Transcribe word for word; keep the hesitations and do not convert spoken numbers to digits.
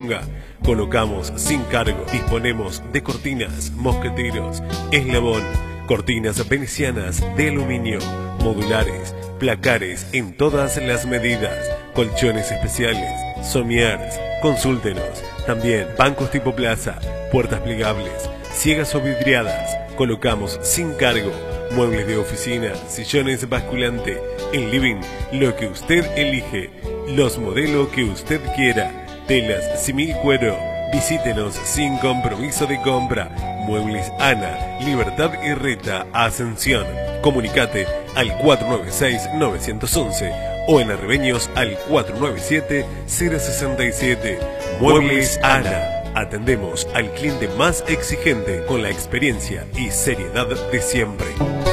disponga. Colocamos sin cargo. Disponemos de cortinas, mosqueteros, eslabón, cortinas venecianas de aluminio, modulares, placares en todas las medidas, colchones especiales, somiers. Consúltenos. También bancos tipo plaza, puertas plegables, ciegas o vidriadas. Colocamos sin cargo. Muebles de oficina, sillones basculante, en living, lo que usted elige, los modelos que usted quiera, telas simil cuero. Visítenos sin compromiso de compra. Muebles Ana, Libertad y Reta, Ascensión. Comunicate al cuatro nueve seis nueve uno uno o en Arribeños al cuatro nueve siete cero seis siete. Muebles Ana. Atendemos al cliente más exigente con la experiencia y seriedad de siempre.